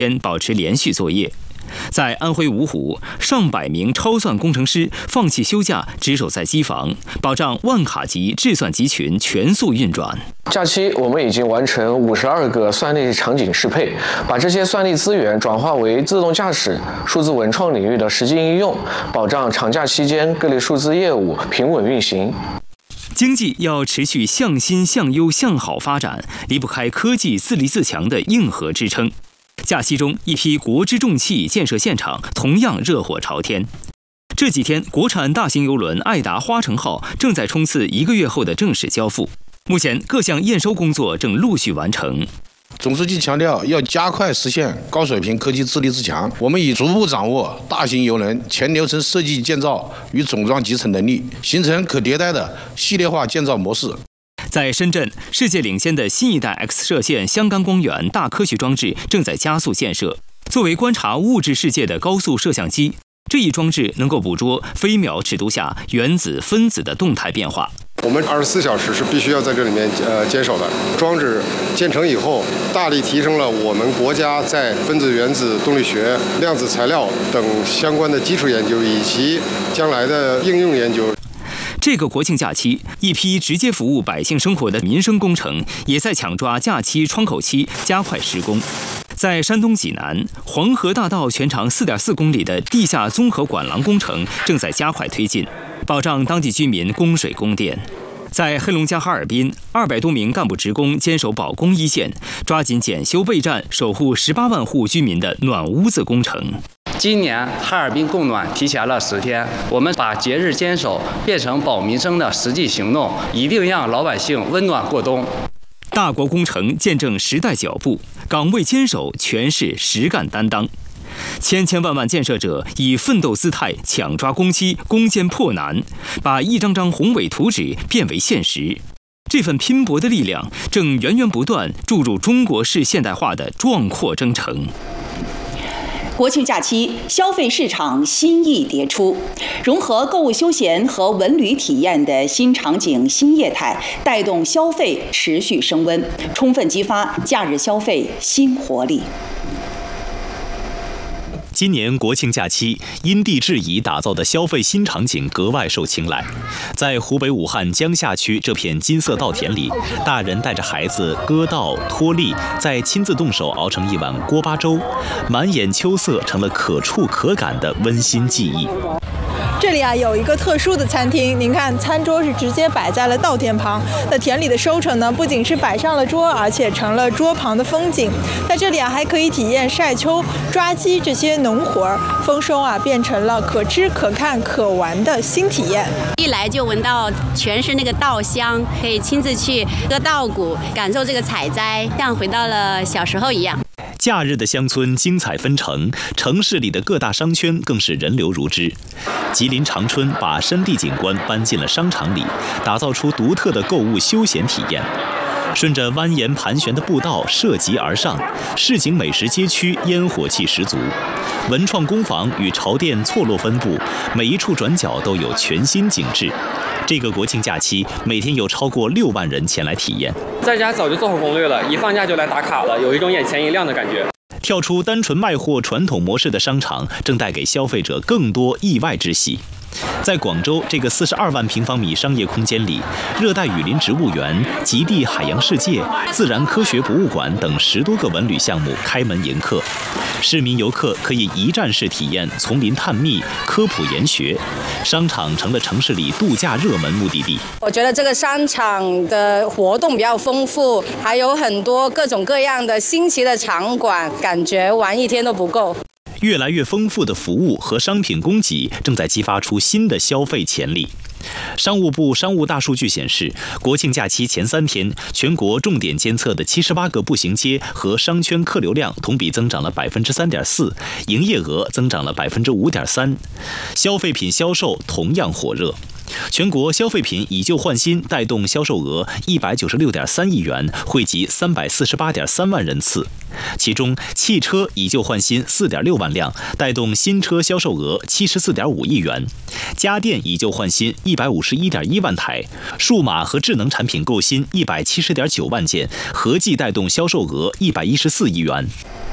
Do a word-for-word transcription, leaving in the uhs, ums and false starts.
天保持连续作业。在安徽芜湖，上百名超算工程师放弃休假，值守在机房，保障万卡级制算集群全速运转。 假期我们已经完成五十二个算力场景适配，把这些算力资源转化为自动驾驶、数字文创领域的实际应用，保障长假期间各类数字业务平稳运行。 经济要持续向新、向优、向好发展，离不开科技自立自强的硬核支撑。假期中，一批国之重器建设现场同样热火朝天。这几天，国产大型邮轮爱达花城号正在冲刺一个月后的正式交付。目前，各项验收工作正陆续完成。 总书记强调，要加快实现高水平科技自立自强。我们已逐步掌握大型邮轮全流程设计建造与总装集成能力，形成可迭代的系列化建造模式。 在深圳，世界领先的新一代 X 射线相干光源大科学装置正在加速建设。作为观察物质世界的高速摄像机，这一装置能够捕捉飞秒尺度下原子、分子的动态变化。 我们二十四小时是必须要在这里面呃坚守的。装置建成以后，大力提升了我们国家在分子原子动力学、量子材料等相关的基础研究以及将来的应用研究。 这个国庆假期，一批直接服务百姓生活的民生工程也在抢抓假期窗口期，加快施工。在山东济南，黄河大道全长 四点四公里的地下综合管廊工程正在加快推进，保障当地居民供水供电。在黑龙江哈尔滨，二百多名干部职工坚守保供一线，抓紧检修备战，守护十八万户居民的暖屋子工程。 今年哈尔滨供暖提前了十天，我们把节日坚守变成保民生的实际行动，一定让老百姓温暖过冬。 大国工程见证时代脚步，岗位坚守全是实干担当。千千万万建设者以奋斗姿态抢抓工期，攻坚破难，把一张张宏伟图纸变为现实。这份拼搏的力量正源源不断注入中国式现代化的壮阔征程。 国庆假期，消费市场新意迭出，融合购物休闲和文旅体验的新场景、新业态，带动消费持续升温，充分激发假日消费新活力。 今年国庆假期，因地制宜打造的消费新场景格外受青睐。在湖北武汉江夏区这片金色稻田里，大人带着孩子割稻、脱粒，再亲自动手熬成一碗锅巴粥，满眼秋色成了可触可感的温馨记忆。 这里啊有一个特殊的餐厅，您看餐桌是直接摆在了稻田旁。那田里的收成呢，不仅是摆上了桌，而且成了桌旁的风景。在这里啊，还可以体验晒秋、抓鸡这些农活儿，丰收啊变成了可吃可看可玩的新体验。 一来就闻到全是那个稻香，可以亲自去割稻谷，感受这个采摘，像回到了小时候一样。 假日的乡村精彩纷呈，城市里的各大商圈更是人流如织。吉林长春把山地景观搬进了商场里，打造出独特的购物休闲体验。顺着蜿蜒盘旋的步道涉级而上，市井美食街区烟火气十足，文创工坊与潮店错落分布，每一处转角都有全新景致。这个国庆假期，每天有超过六万人前来体验。 在家早就做好攻略了，一放假就来打卡了，有一种眼前一亮的感觉。 跳出单纯卖货传统模式的商场，正带给消费者更多意外之喜。在广州这个四十二万平方米商业空间里，热带雨林植物园、极地海洋世界、自然科学博物馆等十多个文旅项目开门迎客，市民游客可以一站式体验丛林探秘、科普研学，商场成了城市里度假热门目的地。 我觉得这个商场的活动比较丰富，还有很多各种各样的新奇的场馆，感觉玩一天都不够。 越来越丰富的服务和商品供给正在激发出新的消费潜力。商务部商务大数据显示，国庆假期前三天，全国重点监测的七十八个步行街和商圈客流量同比增长了百分之三点四，营业额增长了百分之五点三，消费品销售同样火热。全国消费品以旧换新带动销售额一百九十六点三亿元，惠及三百四十八点三万人次。其中，汽车以旧换新四点六万辆，带动新车销售额七十四点五亿元；家电以旧换新一百五十一点一万台，数码和智能产品购新一百七十点九万件，合计带动销售额一百一十四亿元。